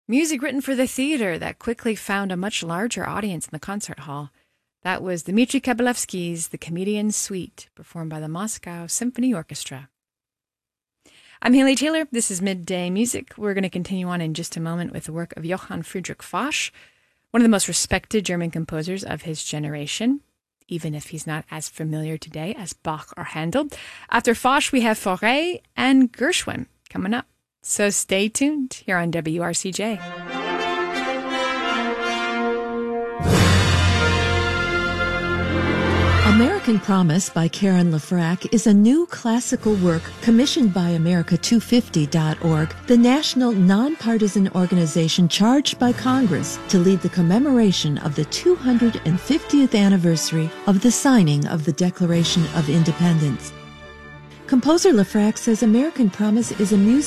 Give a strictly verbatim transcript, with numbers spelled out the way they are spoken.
Music written for the theater that quickly found a much larger audience in the concert hall. That was Dmitri Kabalevsky's The Comedian's Suite, performed by the Moscow Symphony Orchestra. I'm Haley Taylor. This is Midday Music. We're going to continue on in just a moment with the work of Johann Friedrich Foch, one of the most respected German composers of his generation, even if he's not as familiar today as Bach or Handel. After Foch, we have Fauré and Gershwin coming up. So stay tuned here on W R C J. American Promise by Karen LaFrac is a new classical work commissioned by America two fifty dot org, the national nonpartisan organization charged by Congress to lead the commemoration of the two hundred fiftieth anniversary of the signing of the Declaration of Independence. Composer LaFrac says American Promise is a music